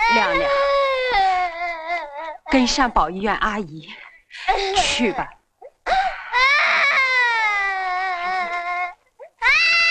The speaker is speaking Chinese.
亮亮，跟上保医院阿姨去吧。